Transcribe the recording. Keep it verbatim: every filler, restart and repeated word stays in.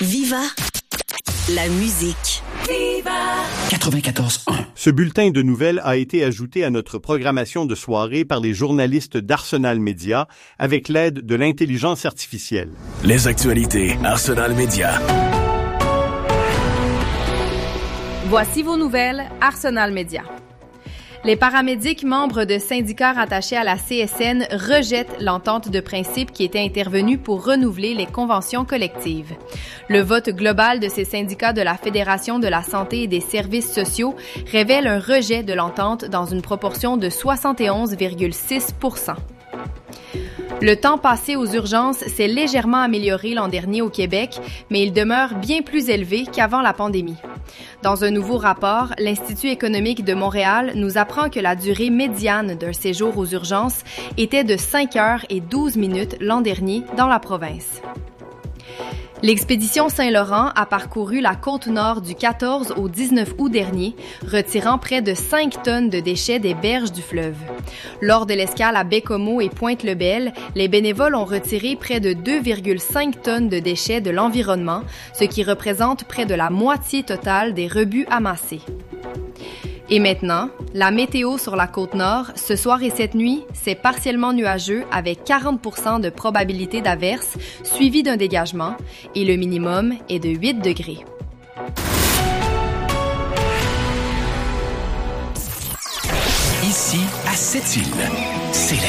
Viva la musique. Viva quatre-vingt-quatorze un. Ce bulletin de nouvelles a été ajouté à notre programmation de soirée par les journalistes d'Arsenal Média avec l'aide de l'intelligence artificielle. Les actualités Arsenal Média. Voici vos nouvelles Arsenal Média. Les paramédics membres de syndicats rattachés à la C S N rejettent l'entente de principe qui était intervenue pour renouveler les conventions collectives. Le vote global de ces syndicats de la Fédération de la santé et des services sociaux révèle un rejet de l'entente dans une proportion de soixante et onze virgule six pour cent. Le temps passé aux urgences s'est légèrement amélioré l'an dernier au Québec, mais il demeure bien plus élevé qu'avant la pandémie. Dans un nouveau rapport, l'Institut économique de Montréal nous apprend que la durée médiane d'un séjour aux urgences était de cinq heures et douze minutes l'an dernier dans la province. L'expédition Saint-Laurent a parcouru la côte nord du quatorze au dix-neuf août dernier, retirant près de cinq tonnes de déchets des berges du fleuve. Lors de l'escale à Baie-Comeau et Pointe-le-Bel, les bénévoles ont retiré près de deux virgule cinq tonnes de déchets de l'environnement, ce qui représente près de la moitié totale des rebuts amassés. Et maintenant, la météo sur la Côte-Nord, ce soir et cette nuit, c'est partiellement nuageux avec quarante pour cent de probabilité d'averse, suivi d'un dégagement, et le minimum est de huit degrés. Ici, à Sept-Îles, c'est la